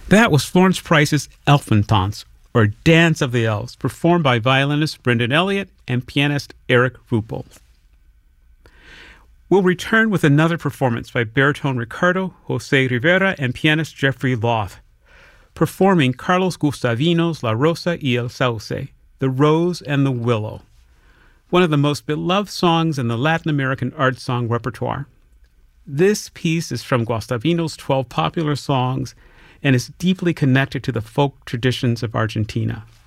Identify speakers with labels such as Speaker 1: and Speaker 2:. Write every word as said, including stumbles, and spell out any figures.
Speaker 1: That was Florence Price's Elfentanz, or Dance of the Elves, performed by violinist Brendan Elliott and pianist Eric Ruppel. We'll return with another performance by baritone Ricardo Jose Rivera and pianist Jeffrey Loth, performing Carlos Gustavino's La Rosa y el Sauce, The Rose and the Willow, one of the most beloved songs in the Latin American art song repertoire. This piece is from Gustavino's twelve popular songs and is deeply connected to the folk traditions of Argentina.